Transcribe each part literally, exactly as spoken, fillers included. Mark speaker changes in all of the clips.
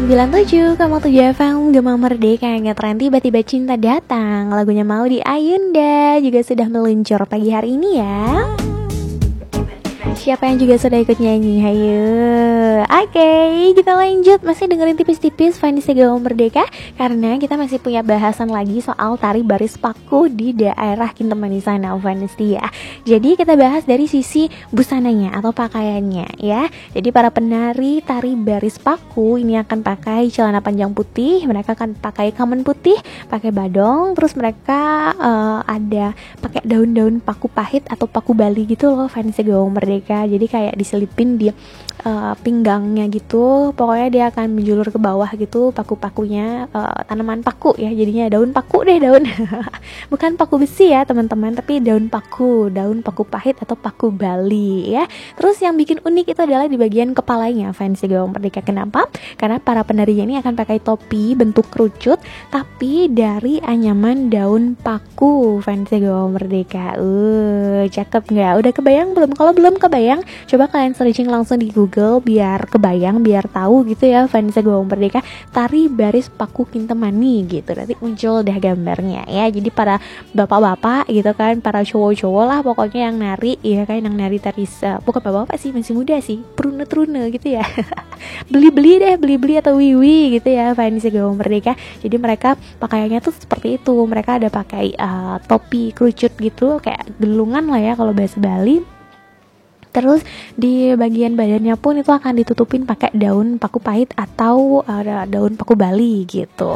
Speaker 1: sembilan puluh tujuh koma tujuh F M Gema Merdeka, ngetren tiba-tiba cinta datang. Lagunya Maudy Ayunda juga sudah meluncur pagi hari ini ya. Siapa yang juga sudah ikut nyanyi? Hayo. Oke, okay, kita lanjut. Masih dengerin tipis-tipis Vanessa Gema Merdeka, karena kita masih punya bahasan lagi soal tari baris paku di daerah Kintamani sana, Vanessa ya. Jadi kita bahas dari sisi busananya atau pakaiannya ya. Jadi para penari tari baris paku ini akan pakai celana panjang putih, mereka akan pakai kamen putih, pakai badong, terus mereka uh, ada pakai daun-daun paku pahit atau paku Bali gitu loh, Vanessa Gema Merdeka. Jadi kayak diselipin di uh, pinggangnya gitu. Pokoknya dia akan menjulur ke bawah gitu paku-pakunya, uh, tanaman paku ya. Jadinya daun paku deh, daun. Bukan paku besi ya teman-teman, tapi daun paku, daun paku pahit atau paku Bali ya. Terus yang bikin unik itu adalah di bagian kepalanya Vanessa Gema Merdeka. Kenapa? Karena para penarinya ini akan pakai topi bentuk kerucut tapi dari anyaman daun paku Vanessa Gema Merdeka. Uh, cakep nggak? Udah kebayang belum? Kalau belum kebayang, coba kalian searching langsung di Google biar kebayang, biar tahu gitu ya Vanessa Gema Merdeka tari baris paku Kintamani gitu. Nanti muncul dah gambarnya ya. Jadi para bapak-bapak gitu kan, para cowok-cowok lah pokoknya yang nari ya kan, yang nari tari uh, bukan bapak-bapak sih, masih muda sih, prune-trune gitu ya. Beli-beli deh, beli-beli atau wiwi gitu ya Vanessa Gema Merdeka. Jadi mereka pakaiannya tuh seperti itu. Mereka ada pakai uh, topi kerucut gitu, kayak gelungan lah ya kalau bahasa Bali. Terus di bagian badannya pun itu akan ditutupin pakai daun paku pahit atau uh, daun paku Bali gitu.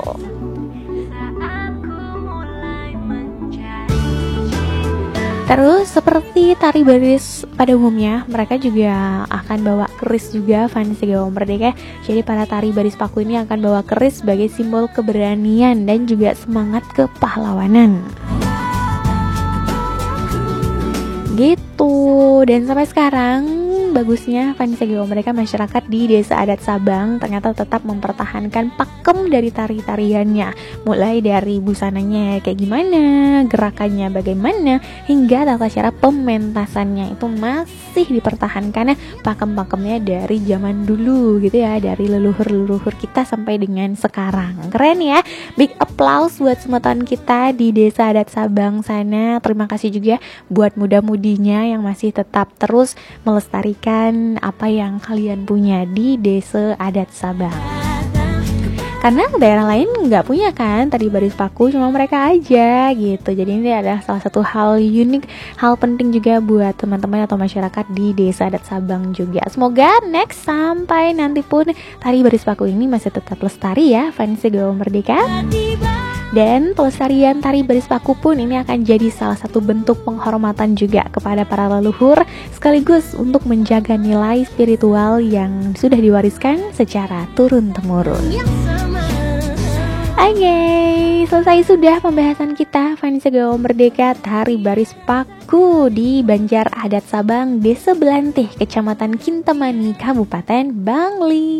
Speaker 1: Terus seperti tari baris pada umumnya, mereka juga akan bawa keris juga Vanessa Gema Merdeka. Jadi para tari baris paku ini akan bawa keris sebagai simbol keberanian dan juga semangat kepahlawanan. Gitu. Dan sampai sekarang bagusnya Vanessa Gema Merdeka, masyarakat di Desa Adat Sabang ternyata tetap mempertahankan pakem dari tari-tariannya. Mulai dari busananya kayak gimana, gerakannya bagaimana, hingga tata cara pementasannya itu masih dipertahankan ya, pakem-pakemnya dari zaman dulu gitu ya, dari leluhur-leluhur kita sampai dengan sekarang. Keren ya. Big applause buat semua teman kita di Desa Adat Sabang sana. Terima kasih juga buat muda-mudinya yang masih tetap terus melestarikan apa yang kalian punya di Desa Adat Sabang. Karena daerah lain nggak punya kan tari baris paku, cuma mereka aja gitu. Jadi ini adalah salah satu hal unik, hal penting juga buat teman-teman atau masyarakat di Desa Adat Sabang juga. Semoga next sampai nanti pun tari baris paku ini masih tetap lestari ya Vanessa Gema Merdeka. Dan pelestarian tari baris paku pun ini akan jadi salah satu bentuk penghormatan juga kepada para leluhur, sekaligus untuk menjaga nilai spiritual yang sudah diwariskan secara turun-temurun. Oke, okay, selesai sudah pembahasan kita Vanessa Gema Merdeka tari baris paku di Banjar Adat Sabang, Desa Belantih, Kecamatan Kintamani, Kabupaten Bangli.